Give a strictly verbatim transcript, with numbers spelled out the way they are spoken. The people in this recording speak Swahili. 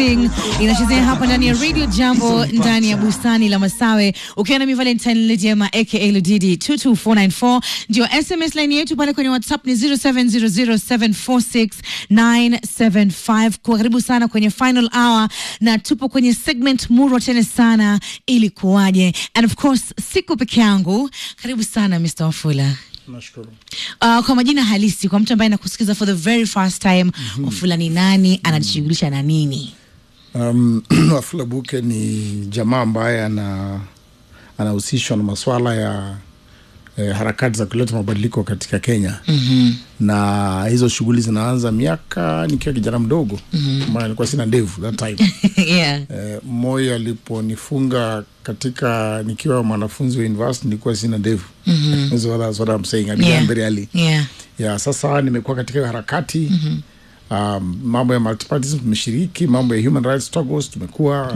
Swing inachezea hapa ndani ya Radio Jambo ndani ya bustani la Masawe. Ukiwa na mi Valentine Lejema aka Ludidi two two four nine four, ndio S M S line yetu. Pale kwenye WhatsApp ni zero seven zero zero seven four six nine seven five. Kwa karibu sana kwenye final hour na tupo kwenye segment muro tena sana ili kuwaje. And of course siku peke yangu. Karibu sana Mister Wafula. Nashukuru. Uh, kwa majina halisi kwa mtu ambaye anakusikiza for the very first time, mm-hmm. Wafula ni nani, anajishughulisha na nini? Um, Wafula Buke ni jamaa ambaye ana anahusishwa na masuala ya eh, harakati za kuleta mabadiliko katika Kenya. Mm-hmm. Na hizo shughuli zinaanza miaka nikiwa kijana mdogo. Mm-hmm. Maana nilikuwa sina ndevu that time. Yeah. Eh, moyo aliponifunga katika nikiwa mwanafunzi wa university nilikuwa sina ndevu. Mm-hmm. So that's what I'm saying. I Yeah. very early. Yeah. Yeah, sasa nimekuwa katika harakati. Mm-hmm. Um, mambo ya multipartyism tumeshiriki, mambo ya human rights struggles tumekuwa